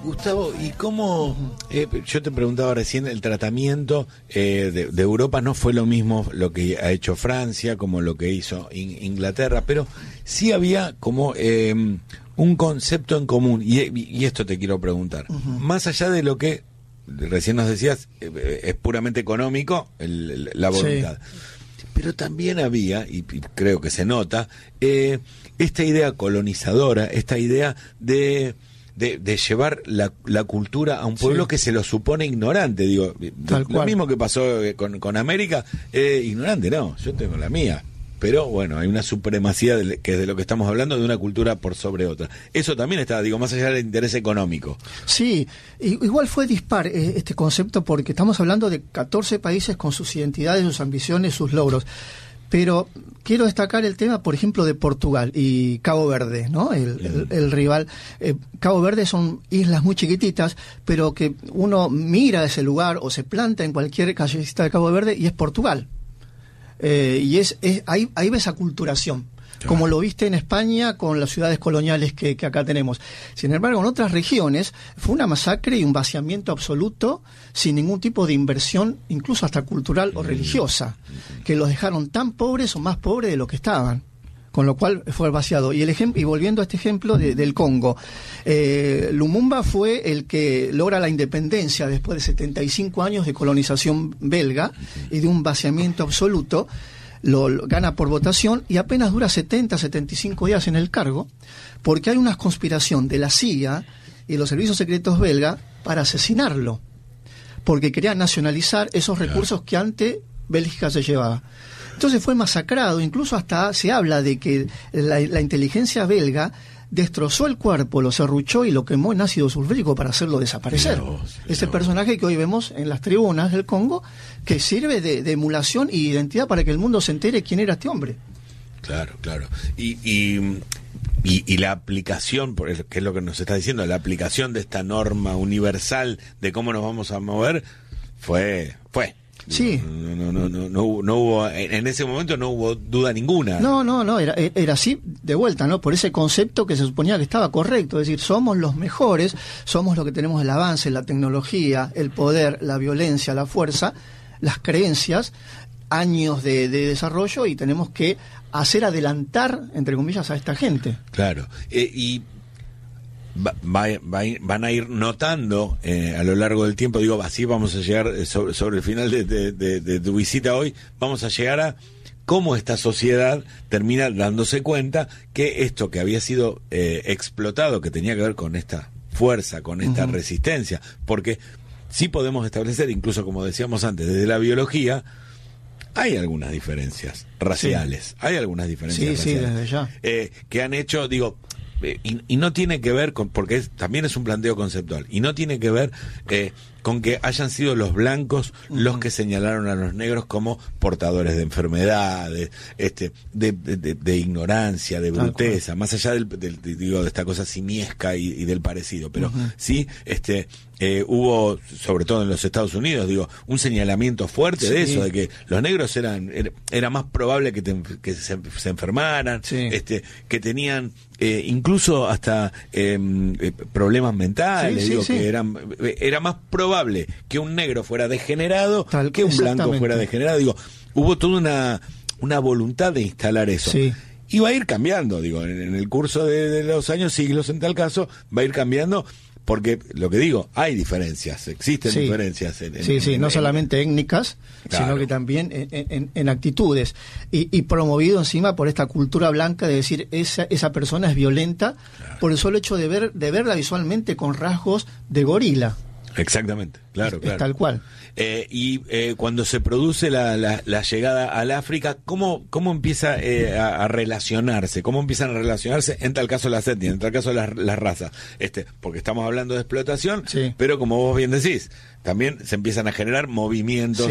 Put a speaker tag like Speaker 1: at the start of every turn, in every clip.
Speaker 1: Gustavo, ¿y cómo? Yo te preguntaba recién, el tratamiento de Europa no fue lo mismo lo que ha hecho Francia como lo que hizo Inglaterra, pero sí había como un concepto en común, y esto te quiero preguntar. Más allá de lo que recién nos decías, es puramente económico, la voluntad. Sí. Pero también había, y creo que se nota, esta idea colonizadora, esta idea de llevar la cultura a un pueblo que se lo supone ignorante, digo, lo mismo que pasó con América, ignorante no, yo tengo la mía, pero bueno, hay una supremacía que es de lo que estamos hablando, de una cultura por sobre otra. Eso también está, digo, más allá del interés económico.
Speaker 2: Sí, igual fue dispar este concepto, porque estamos hablando de 14 países con sus identidades, sus ambiciones, sus logros. Pero quiero destacar el tema, por ejemplo, de Portugal y Cabo Verde, ¿no? El rival. Cabo Verde son islas muy chiquititas, pero que uno mira ese lugar o se planta en cualquier callecita de Cabo Verde y es Portugal. Y ahí ves aculturación, como lo viste en España con las ciudades coloniales que acá tenemos. Sin embargo, en otras regiones fue una masacre y un vaciamiento absoluto, sin ningún tipo de inversión, incluso hasta cultural o religiosa, que los dejaron tan pobres o más pobres de lo que estaban, con lo cual fue vaciado. Y volviendo a este ejemplo del Congo, Lumumba fue el que logra la independencia después de 75 años de colonización belga y de un vaciamiento absoluto. Lo gana por votación y apenas dura 75 días en el cargo, porque hay una conspiración de la CIA y los servicios secretos belgas para asesinarlo, porque querían nacionalizar esos recursos que antes Bélgica se llevaba. Entonces fue masacrado, incluso hasta se habla de que la inteligencia belga destrozó el cuerpo, lo serruchó y lo quemó en ácido sulfúrico para hacerlo desaparecer. Ese personaje que hoy vemos en las tribunas del Congo, que sirve de emulación y identidad para que el mundo se entere quién era este hombre.
Speaker 1: Claro. Y la aplicación, que es lo que nos está diciendo, la aplicación de esta norma universal de cómo nos vamos a mover, fue.
Speaker 2: Sí.
Speaker 1: No hubo, en ese momento no hubo duda ninguna.
Speaker 2: No, era así de vuelta, ¿no? Por ese concepto que se suponía que estaba correcto, es decir, somos los mejores, somos los que tenemos el avance, la tecnología, el poder, la violencia, la fuerza, las creencias, años de desarrollo, y tenemos que hacer adelantar, entre comillas, a esta gente.
Speaker 1: Claro, y van a ir notando a lo largo del tiempo, digo, así vamos a llegar sobre el final de tu visita hoy, vamos a llegar a cómo esta sociedad termina dándose cuenta que esto que había sido explotado, que tenía que ver con esta fuerza, con esta resistencia, porque sí podemos establecer, incluso como decíamos antes, desde la biología, hay algunas diferencias raciales, hay algunas diferencias raciales,
Speaker 2: desde ya.
Speaker 1: Que han hecho, digo, y no tiene que ver con, porque también es un planteo conceptual, y no tiene que ver con que hayan sido los blancos los que señalaron a los negros como portadores de enfermedades, de ignorancia, de bruteza, más allá de esta cosa simiesca y del parecido, pero sí, hubo, sobre todo en los Estados Unidos, digo, un señalamiento fuerte de eso, de que los negros era más probable que se enfermaran, que tenían incluso hasta problemas mentales, que era más probable que un negro fuera degenerado que un blanco fuera degenerado. Digo, hubo toda una voluntad de instalar eso. Y va a ir cambiando, digo, en el curso de los años, siglos en tal caso, va a ir cambiando. Porque, lo que digo, hay diferencias, existen diferencias.
Speaker 2: No solamente étnicas, sino que también en actitudes. Y promovido encima por esta cultura blanca de decir, esa persona es violenta por el solo hecho de verla visualmente con rasgos de gorila.
Speaker 1: Exactamente, claro.
Speaker 2: Es tal cual.
Speaker 1: Y cuando se produce la llegada al África, ¿cómo empieza a relacionarse? ¿Cómo empiezan a relacionarse en tal caso las etnias, en tal caso las razas? Porque estamos hablando de explotación, pero como vos bien decís, también se empiezan a generar movimientos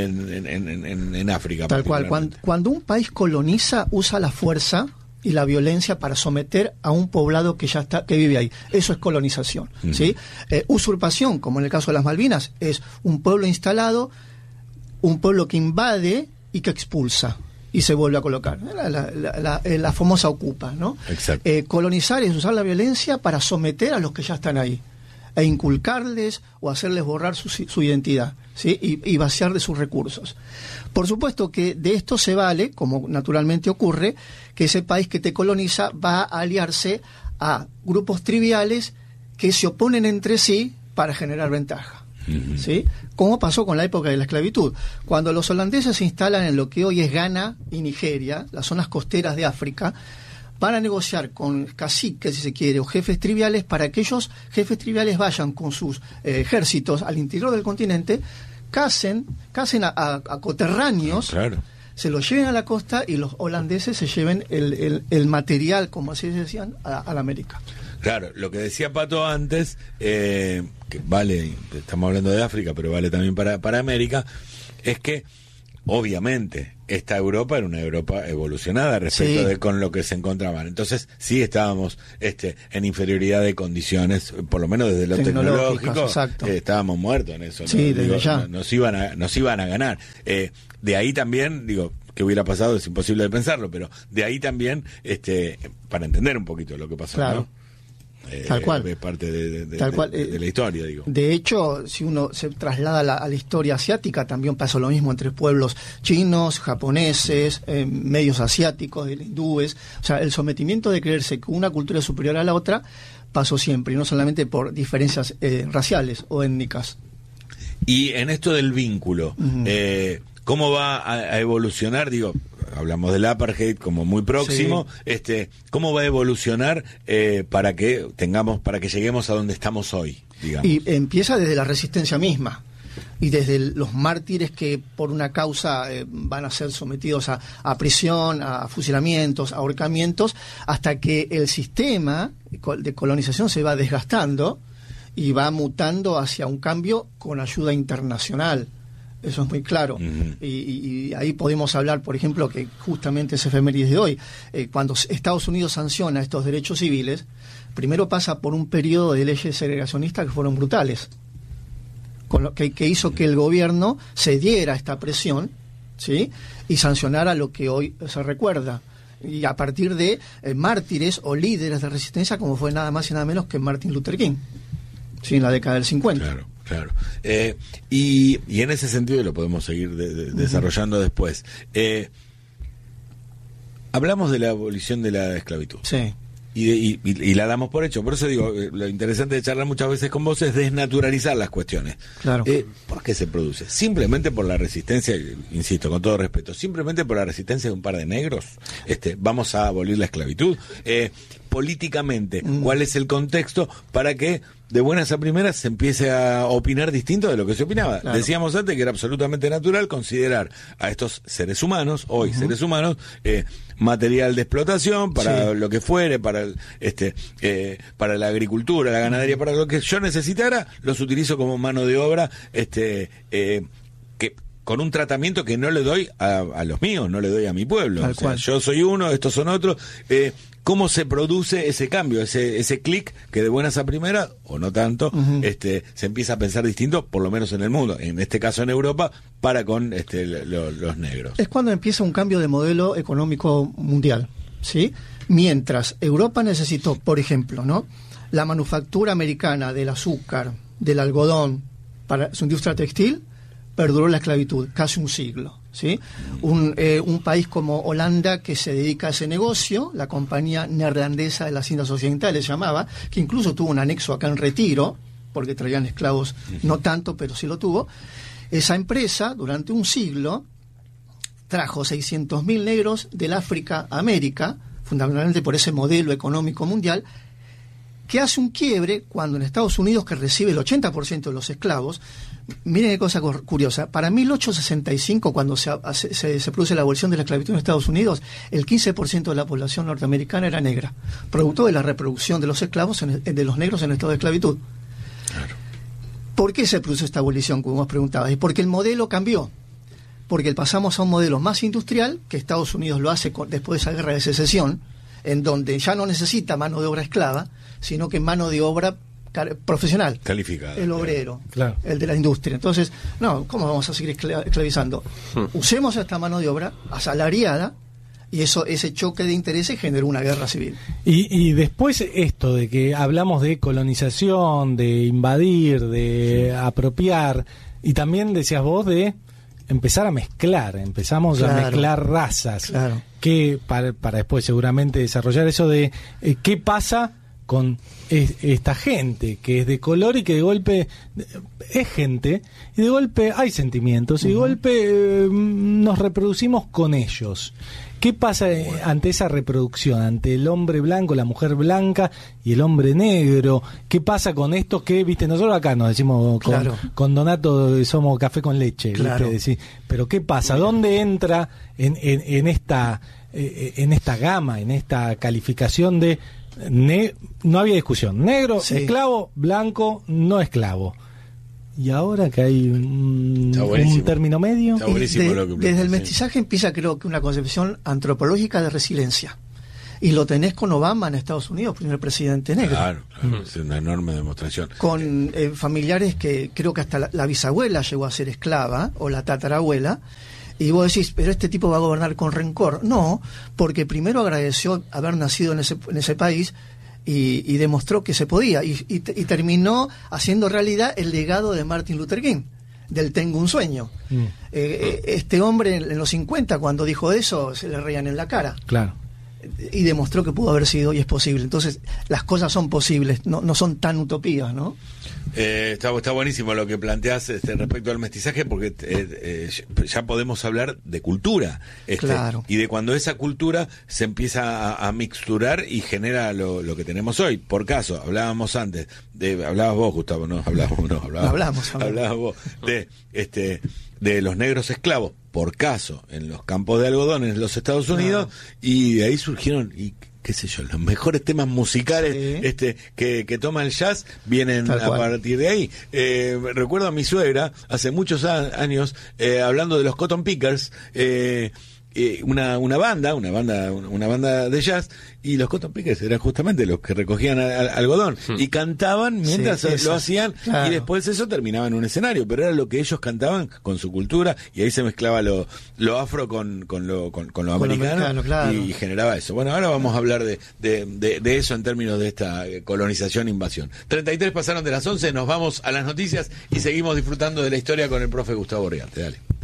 Speaker 1: en África.
Speaker 2: Tal cual. Cuando un país coloniza, usa la fuerza y la violencia para someter a un poblado que vive ahí. Eso es colonización, ¿sí? Usurpación, como en el caso de las Malvinas, es un pueblo instalado, un pueblo que invade y que expulsa y se vuelve a colocar. La famosa ocupa, ¿no?
Speaker 1: Exacto.
Speaker 2: Colonizar es usar la violencia para someter a los que ya están ahí. e inculcarles o hacerles borrar su identidad, ¿sí? Y vaciar de sus recursos. Por supuesto que de esto se vale, como naturalmente ocurre, que ese país que te coloniza va a aliarse a grupos triviales que se oponen entre sí para generar ventaja, ¿sí? Como pasó con la época de la esclavitud. Cuando los holandeses se instalan en lo que hoy es Ghana y Nigeria, las zonas costeras de África, van a negociar con caciques, si se quiere, o jefes triviales, para que ellos, jefes triviales, vayan con sus ejércitos al interior del continente, casen a coterráneos,
Speaker 1: claro,
Speaker 2: se los lleven a la costa y los holandeses se lleven el material, como así decían, a la América.
Speaker 1: Claro, lo que decía Pato antes, que vale, estamos hablando de África, pero vale también para América, es que obviamente esta Europa era una Europa evolucionada respecto de con lo que se encontraban. Entonces sí estábamos en inferioridad de condiciones, por lo menos desde lo tecnológico, estábamos muertos en eso.
Speaker 2: Sí, desde ya.
Speaker 1: Nos iban a ganar. De ahí también, qué hubiera pasado es imposible de pensarlo, pero de ahí también, para entender un poquito lo que pasó,
Speaker 2: claro.
Speaker 1: ¿no?
Speaker 2: Tal cual.
Speaker 1: Es parte de la historia, digo.
Speaker 2: De hecho, si uno se traslada a la historia asiática, también pasó lo mismo entre pueblos chinos, japoneses, medios asiáticos, hindúes. O sea, el sometimiento de creerse que una cultura es superior a la otra pasó siempre, y no solamente por diferencias raciales o étnicas.
Speaker 1: Y en esto del vínculo, ¿cómo va a evolucionar? Hablamos del apartheid como muy próximo, ¿cómo va a evolucionar para que lleguemos a donde estamos hoy, digamos? Y
Speaker 2: empieza desde la resistencia misma y desde los mártires que por una causa van a ser sometidos a prisión, a fusilamientos, a ahorcamientos, hasta que el sistema de colonización se va desgastando y va mutando hacia un cambio con ayuda internacional. Eso es muy claro. Y ahí podemos hablar, por ejemplo, que justamente es efemérides de hoy. Cuando Estados Unidos sanciona estos derechos civiles, primero pasa por un periodo de leyes segregacionistas que fueron brutales, con lo que hizo que el gobierno cediera a esta presión, ¿sí? Y sancionara lo que hoy se recuerda. Y a partir de mártires o líderes de resistencia, como fue nada más y nada menos que Martin Luther King, ¿sí? En la década del 50.
Speaker 1: Claro. Y en ese sentido lo podemos seguir desarrollando después. Hablamos de la abolición de la esclavitud.
Speaker 2: Sí.
Speaker 1: Y la damos por hecho. Por eso digo, lo interesante de charlar muchas veces con vos es desnaturalizar las cuestiones.
Speaker 2: Claro.
Speaker 1: ¿Por qué se produce? Simplemente por la resistencia, insisto, con todo respeto, simplemente por la resistencia de un par de negros. Vamos a abolir la esclavitud. Políticamente, ¿cuál es el contexto para que de buenas a primeras se empiece a opinar distinto de lo que se opinaba? Claro. Decíamos antes que era absolutamente natural considerar a estos seres humanos, hoy seres humanos, material de explotación para lo que fuere, para la agricultura, la ganadería, para lo que yo necesitara, los utilizo como mano de obra, que con un tratamiento que no le doy a los míos, no le doy a mi pueblo. O sea, yo soy uno, estos son otros. ¿Cómo se produce ese cambio, ese clic que de buenas a primeras, o no tanto, se empieza a pensar distinto, por lo menos en el mundo, en este caso en Europa, para con los negros? Es
Speaker 2: cuando empieza un cambio de modelo económico mundial, ¿sí? Mientras Europa necesitó, por ejemplo, ¿no?, la manufactura americana del azúcar, del algodón, para su industria textil, perduró la esclavitud casi un siglo, ¿sí? Un país como Holanda, que se dedica a ese negocio, la Compañía Neerlandesa de las Indias Occidentales se llamaba, que incluso tuvo un anexo acá en Retiro, porque traían esclavos, no tanto, pero sí lo tuvo. Esa empresa, durante un siglo, trajo 600.000 negros del África a América, fundamentalmente por ese modelo económico mundial, que hace un quiebre cuando en Estados Unidos, que recibe el 80% de los esclavos, miren qué cosa curiosa, para 1865, cuando se produce la abolición de la esclavitud en Estados Unidos, el 15% de la población norteamericana era negra, producto de la reproducción de los esclavos, de los negros en estado de esclavitud.
Speaker 1: Claro.
Speaker 2: ¿Por qué se produjo esta abolición, como vos preguntabas? Es porque el modelo cambió, porque pasamos a un modelo más industrial, que Estados Unidos lo hace después de esa guerra de secesión, en donde ya no necesita mano de obra esclava, sino que mano de obra profesional,
Speaker 1: calificada,
Speaker 2: el obrero,
Speaker 1: claro,
Speaker 2: el de la industria. Entonces, no, ¿cómo vamos a seguir esclavizando? Usemos esta mano de obra asalariada Y ese choque de intereses generó una guerra civil.
Speaker 3: Y después esto de que hablamos de colonización, de invadir, de apropiar, y también decías vos de empezar a mezclar, empezamos a mezclar razas, que para después seguramente desarrollar eso de qué pasa con esta gente que es de color y que de golpe es gente y de golpe hay sentimientos y de golpe nos reproducimos con ellos. ¿Qué pasa ante esa reproducción, ante el hombre blanco, la mujer blanca y el hombre negro? ¿Qué pasa con esto que, viste, nosotros acá nos decimos con Donato somos café con leche, ¿viste? Pero ¿qué pasa? ¿Dónde entra en esta gama, en esta calificación de no había discusión, negro, esclavo, blanco, no esclavo? Y ahora que hay un término medio.
Speaker 2: Desde el mestizaje empieza, creo que, una concepción antropológica de resiliencia. Y lo tenés con Obama en Estados Unidos, primer presidente negro.
Speaker 1: Claro, es una enorme demostración.
Speaker 2: Con familiares que creo que hasta la bisabuela llegó a ser esclava, o la tatarabuela. Y vos decís, pero este tipo va a gobernar con rencor. No, porque primero agradeció haber nacido en ese país y demostró que se podía. Y terminó haciendo realidad el legado de Martin Luther King, del Tengo un sueño. Este hombre en los 50, cuando dijo eso, se le reían en la cara.
Speaker 3: Claro.
Speaker 2: Y demostró que pudo haber sido y es posible. Entonces, las cosas son posibles, no son tan utopías, ¿no?
Speaker 1: Está buenísimo lo que planteás respecto al mestizaje, porque ya podemos hablar de cultura,
Speaker 2: claro.
Speaker 1: Y de cuando esa cultura se empieza a mixturar y genera lo que tenemos hoy. Por caso, hablábamos antes, hablabas vos, Gustavo, hablabas vos de los negros esclavos, por caso, en los campos de algodón en los Estados Unidos, y de ahí surgieron, y qué sé yo, los mejores temas musicales que toma el jazz vienen a partir de ahí. Recuerdo a mi suegra, hace muchos años, hablando de los Cotton Pickers, una banda de jazz, y los Cotton Pickers eran justamente los que recogían algodón y cantaban mientras lo hacían, y después eso terminaba en un escenario, pero era lo que ellos cantaban con su cultura, y ahí se mezclaba lo afro con lo americano, y generaba eso. Bueno, ahora vamos a hablar de eso en términos de esta colonización-invasión. 33 pasaron de las 11, nos vamos a las noticias y seguimos disfrutando de la historia con el profe Gustavo Riarte. Dale.